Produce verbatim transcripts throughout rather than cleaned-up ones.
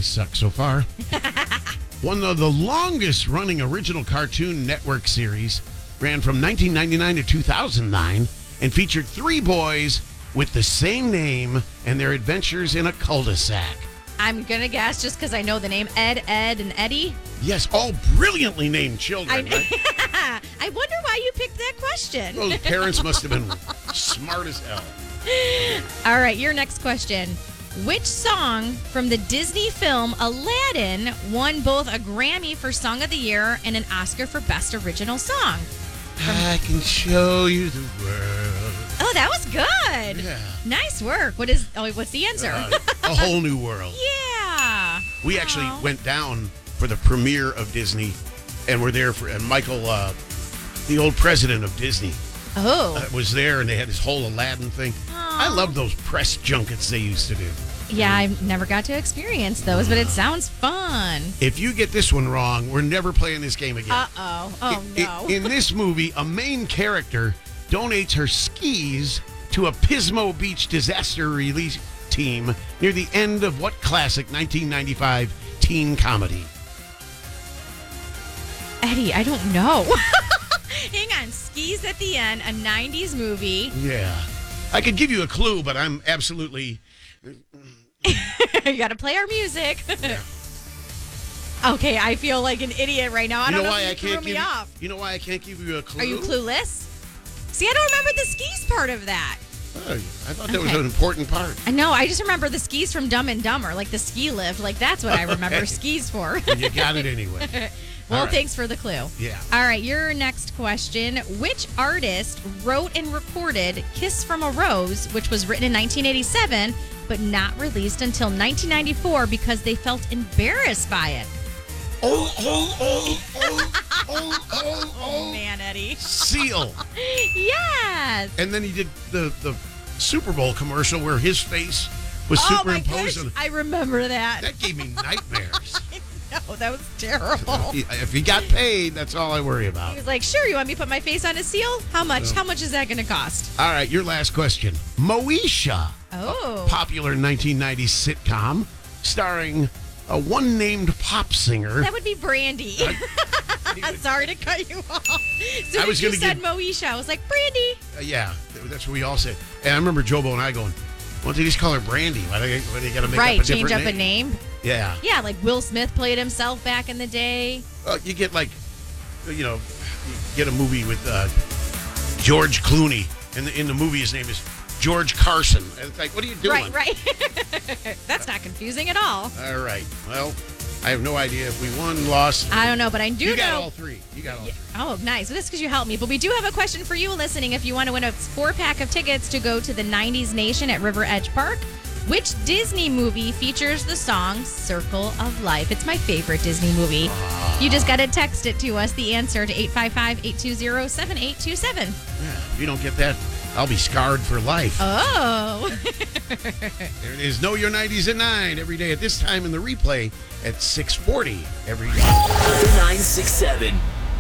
suck so far. One of the longest-running original Cartoon Network series ran from nineteen ninety-nine to two thousand nine and featured three boys with the same name and their adventures in a cul-de-sac. I'm going to guess just because I know the name Ed, Ed, and Eddie. Yes, all brilliantly named children. I, right? I wonder why you picked that question. Those parents must have been smart as hell. All right, your next question. Which song from the Disney film Aladdin won both a Grammy for Song of the Year and an Oscar for Best Original Song? From- I can show you the world. Oh, that was good. Yeah. Nice work. What is? Oh, what's the answer? Uh, a whole new world. Yeah. We actually Oh. went down for the premiere of Disney, and we're there for, and Michael, uh, the old president of Disney, Oh. uh, was there, and they had this whole Aladdin thing. I love those press junkets they used to do. Yeah, I never got to experience those, but it sounds fun. If you get this one wrong, we're never playing this game again. Uh-oh. Oh, I- no. I- in this movie, a main character donates her skis to a Pismo Beach disaster relief team near the end of what classic nineteen ninety-five teen comedy? Eddie, I don't know. Hang on. Skis at the end, a nineties movie. Yeah. I could give you a clue, but I'm absolutely... You got to play our music. Okay, I feel like an idiot right now. I You don't know know, why if I you threw can't me give off. You know why I can't give you a clue? Are you clueless? See, I don't remember the skis part of that. Oh, I thought that was Okay. an important part. I know. I just remember the skis from Dumb and Dumber, like the ski lift. Like that's what I remember Okay. skis for. And you got it anyway. Well, All right. thanks for the clue. Yeah. All right, your next question. Which artist wrote and recorded Kiss from a Rose, which was written in nineteen eighty-seven, but not released until nineteen ninety-four because they felt embarrassed by it? Oh, oh, oh, oh, oh, oh, oh. Man, Eddie. Seal. Yes. And then he did the, the Super Bowl commercial where his face was Oh my superimposed gosh, on. I remember that. That gave me nightmares. No, that was terrible. If he got paid, that's all I worry about. He was like, sure, you want me to put my face on a seal? How much? How much is that going to cost? All right, your last question. Moesha, Oh. popular nineteen nineties sitcom starring a one named pop singer. That would be Brandy. I'm sorry to cut you off. So I I was you gonna said give- Moesha. I was like, Brandy. Uh, yeah, that's what we all said. And I remember Jobo and I going, "Why don't they just call her Brandy? Why do they, why do they got to make Right, up a change different up a name. Yeah. Yeah, like Will Smith played himself back in the day. Uh, you get like, you know, you get a movie with uh, George Clooney, and in the movie his name is George Carson. And it's like, what are you doing? Right, right. That's not confusing at all. All right. Well, I have no idea if we won, lost. I don't know, but I do you got know. all three. You got all three. Oh, nice. Well, that's because you helped me. But we do have a question for you listening. If you want to win a four-pack of tickets to go to the nineties Nation at River Edge Park, which Disney movie features the song Circle of Life? It's my favorite Disney movie. You just got to text it to us, the answer, to eight five five, eight two zero, seven eight two seven. Yeah, if you don't get that, I'll be scarred for life. Oh. There it is. Know Your nineties at nine every day at this time, in the replay at six forty every day. nine six seven.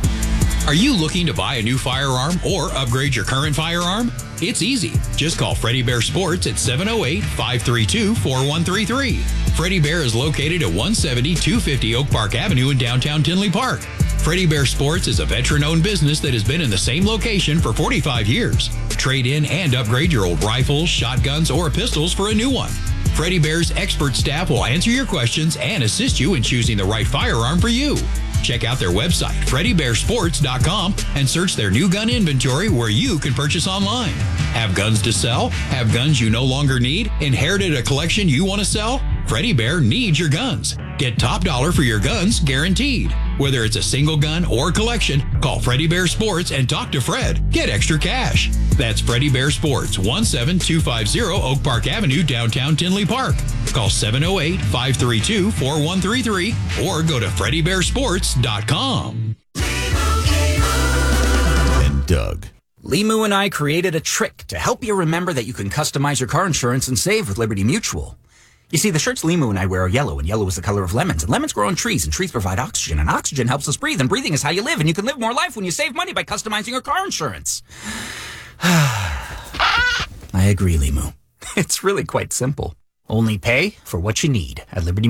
Are you looking to buy a new firearm or upgrade your current firearm? It's easy. Just call Freddie Bear Sports at seven oh eight, five three two, four one three three. Freddie Bear is located at one seventy, two fifty Oak Park Avenue in downtown Tinley Park. Freddie Bear Sports is a veteran-owned business that has been in the same location for forty-five years. Trade in and upgrade your old rifles, shotguns, or pistols for a new one. Freddie Bear's expert staff will answer your questions and assist you in choosing the right firearm for you. Check out their website, freddie bear sports dot com, and search their new gun inventory where you can purchase online. Have guns to sell? Have guns you no longer need? Inherited a collection you want to sell? Freddie Bear needs your guns. Get top dollar for your guns guaranteed. Whether it's a single gun or collection, call Freddie Bear Sports and talk to Fred. Get extra cash. That's Freddie Bear Sports, one seven two five zero Oak Park Avenue, downtown Tinley Park. Call seven oh eight, five three two, four one three three or go to freddie bear sports dot com. And Doug. Limu and I created a trick to help you remember that you can customize your car insurance and save with Liberty Mutual. You see, the shirts Limu and I wear are yellow, and yellow is the color of lemons. And lemons grow on trees, and trees provide oxygen, and oxygen helps us breathe, and breathing is how you live, and you can live more life when you save money by customizing your car insurance. I agree, Limu. It's really quite simple. Only pay for what you need at Liberty